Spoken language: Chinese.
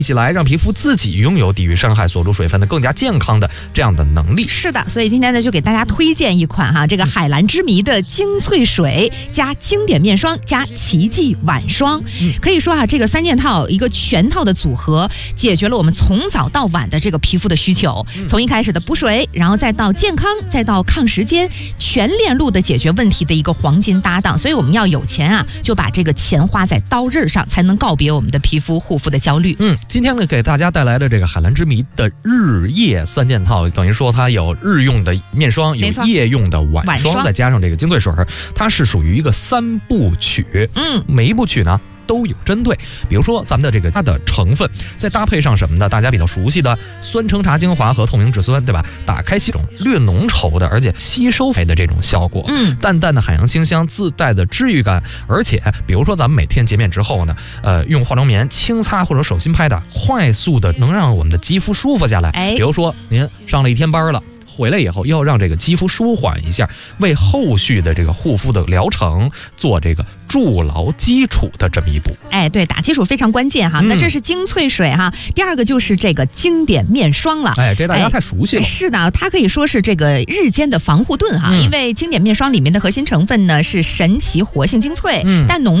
一起来让皮肤自己拥有抵御伤害、锁住水分的更加健康的这样的能力。 是的，所以今天呢就给大家推荐一款这个海蓝之谜的精粹水加经典面霜加奇迹晚霜。可以说这个3件套一个全套的组合，解决了我们从早到晚的这个皮肤的需求。从一开始的补水，然后再到健康，再到抗时间，全链路的解决问题的一个黄金搭档。所以我们要有钱就把这个钱花在刀刃上，才能告别我们的皮肤护肤的焦虑。 今天呢给大家带来的这个海蓝之谜的日夜3件套，等于说它有日用的面霜，有夜用的晚霜，再加上这个精粹水，它是属于一个3部曲。每一部曲呢都有针对，比如说咱们的这个它的成分，再搭配上什么呢？大家比较熟悉的酸橙茶精华和透明质酸，对吧？打开系统略浓稠的，而且吸收的这种效果。淡淡的海洋清香，自带的治愈感。而且比如说咱们每天洁面之后呢，用化妆棉轻擦或者手心拍的，快速的能让我们的肌肤舒服下来。比如说您上了一天班了，回来以后要让这个肌肤舒缓一下，为后续的这个护肤的疗程做这个筑牢基础的这么一步。 对，打基础非常关键那这是精粹水第二个就是这个经典面霜了。 这大家太熟悉了。 是的，它可以说是这个日间的防护盾因为经典面霜里面的核心成分呢是神奇活性精粹，但浓